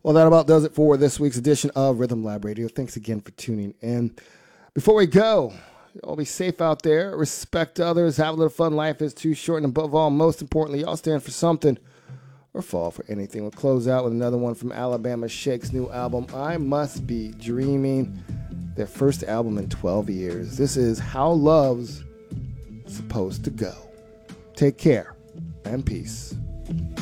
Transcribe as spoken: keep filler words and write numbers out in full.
Well, that about does it for this week's edition of Rhythm Lab Radio. Thanks again for tuning in. Before we go, y'all be safe out there. Respect others. Have a little fun. Life is too short. And above all, most importantly, y'all stand for something or fall for anything. We'll close out with another one from Alabama Shake's new album, I Must Be Dreaming. Their first album in twelve years. This is How Love's Supposed to Go. Take care and peace.